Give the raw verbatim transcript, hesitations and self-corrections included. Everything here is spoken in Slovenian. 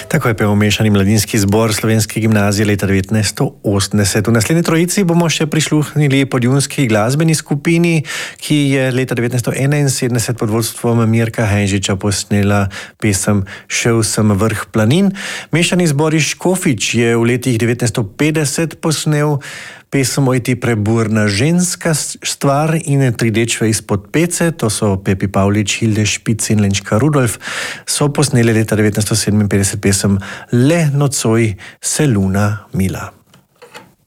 Tako je pel mešani mladinski zbor Slovenske gimnazije leta devetnajststo osemdeset. V naslednji trojici bomo še prisluhnili podjunski glasbeni skupini, ki je leta devetnajststo enainsedemdeset pod vodstvom Mirka Hajnžiča posnela pesem Šel sem vrh planin. Mešani zbor iz Škofjič je v letih devetnajststo petdeset posnel pesem Oj ti preburna ženska stvar in Tri dečve izpod pece, to so Pepi Pavlič, Hilde Špic in Lenčka Rudolf, so posneli leta devetnajststo sedeminpetdeset pesem Le nocoj se luna mila.